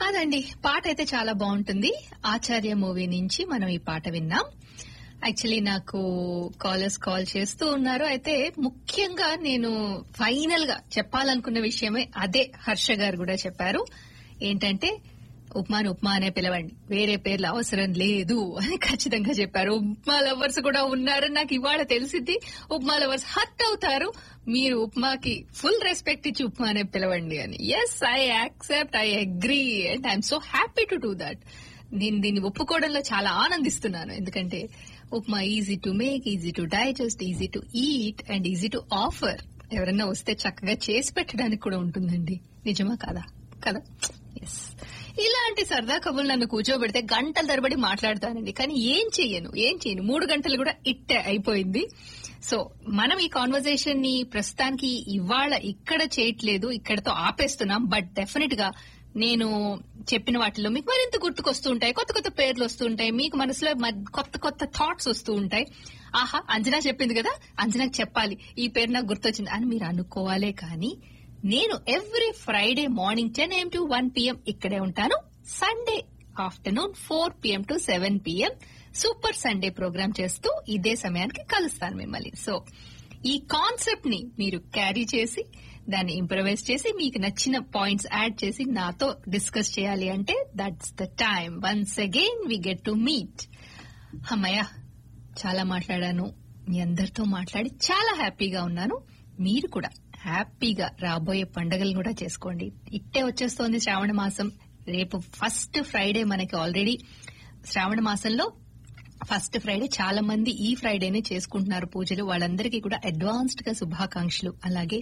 కాదండి, పాట అయితే చాలా బాగుంటుంది. ఆచార్య మూవీ నుంచి మనం ఈ పాట విన్నాం. యాక్చువల్లీ నాకు కాలర్స్ కాల్ చేస్తూ ఉన్నారు. అయితే ముఖ్యంగా నేను ఫైనల్ గా చెప్పాలనుకున్న విషయమే అదే. హర్ష గారు కూడా చెప్పారు, ఏంటంటే ఉప్మాను ఉప్మా అనే పిలవండి, వేరే పేర్లు అవసరం లేదు అని ఖచ్చితంగా చెప్పారు. ఉప్మా లవర్స్ కూడా ఉన్నారని నాకు ఇవాళ తెలిసింది. ఉప్మా లవర్స్ హర్ట్ అవుతారు, మీరు ఉప్మాకి ఫుల్ రెస్పెక్ట్ ఇచ్చి ఉప్మా అనే పిలవండి అని. Yes, I accept, I agree and I'm so happy to do that. నేను దీన్ని ఒప్పుకోవడంలో చాలా ఆనందిస్తున్నాను. ఎందుకంటే upma easy to make, easy to digest, easy to eat and easy to offer. ఎవరన్నా వస్తే చక్కగా చేసి పెట్టడానికి కూడా ఉంటుందండి. నిజమా కాదా? కదా. ఎస్, ఇలాంటి సరదా కబుర్లు నన్ను కూర్చోబెడితే గంటల తరబడి మాట్లాడతానండి. కానీ ఏం చెయ్యను 3 గంటలు కూడా ఇట్టే అయిపోయింది. సో మనం ఈ కాన్వర్జేషన్ ని ప్రస్తుతానికి ఇవాళ ఇక్కడ చేయట్లేదు, ఇక్కడతో ఆపేస్తున్నాం. బట్ డెఫినెట్ గా నేను చెప్పిన వాటిలో మీకు మరింత గుర్తుకొస్తూ ఉంటాయి, కొత్త కొత్త పేర్లు వస్తూ ఉంటాయి, మీకు మనసులో కొత్త కొత్త థాట్స్ వస్తూ ఉంటాయి. ఆహా, అంజనా చెప్పింది కదా, అంజనాకి చెప్పాలి, ఈ పేరు నాకు గుర్తొచ్చింది అని మీరు అనుకోవాలే. కానీ నేను every Friday morning 10 AM to 1 PM ఇక్కడే ఉంటాను. Sunday afternoon 4 PM to 7 PM super Sunday programme చేస్తూ ఇదే సమయానికి కలుస్తాను మిమ్మల్ని. సో ఈ కాన్సెప్ట్ ని మీరు క్యారీ చేసి దాన్ని ఇంప్రవైజ్ చేసి మీకు నచ్చిన పాయింట్స్ యాడ్ చేసి నాతో డిస్కస్ చేయాలి అంటే that's the time. Once again we get to meet. అమ్మయ్య, చాలా మాట్లాడాను, మీ అందరితో మాట్లాడి చాలా హ్యాపీగా ఉన్నాను. మీరు కూడా హ్యాపీగా రాబోయే పండుగలు కూడా చేసుకోండి. ఇట్టే వచ్చేస్తోంది శ్రావణ మాసం. రేపు ఫస్ట్ ఫ్రైడే మనకి. ఆల్రెడీ శ్రావణ మాసంలో ఫస్ట్ ఫ్రైడే చాలా మంది ఈ ఫ్రైడేనే చేసుకుంటున్నారు పూజలు. వాళ్ళందరికీ కూడా అడ్వాన్స్డ్ గా శుభాకాంక్షలు. అలాగే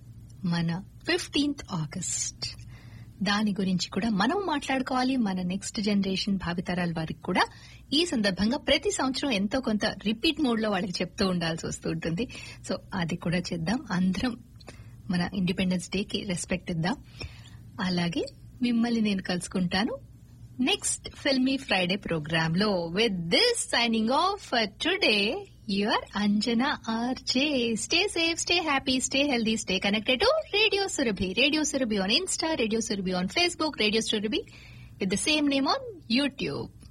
మన 15th ఆగస్ట్ దాని గురించి కూడా మనం మాట్లాడుకోవాలి. మన నెక్స్ట్ జనరేషన్ భావితరాల వారికి కూడా ఈ సందర్భంగా ప్రతి సంవత్సరం ఎంతో కొంత రిపీట్ మోడ్ లో వాళ్ళకి చెప్తూ ఉండాల్సి వస్తూ ఉంటుంది. సో అది కూడా చేద్దాం. అందరం మన ఇండిపెండెన్స్ డే కి రెస్పెక్ట్ ఇద్దాం. అలాగే మిమ్మల్ని నేను కలుసుకుంటాను నెక్స్ట్ ఫిల్మీ ఫ్రైడే ప్రోగ్రామ్ లో. With this signing off for today, your Anjana RJ. Stay safe, stay happy, stay healthy, stay connected to Radio Surabhi. Radio Surabhi on Insta, Radio Surabhi on Facebook, Radio Surabhi with the same name on YouTube.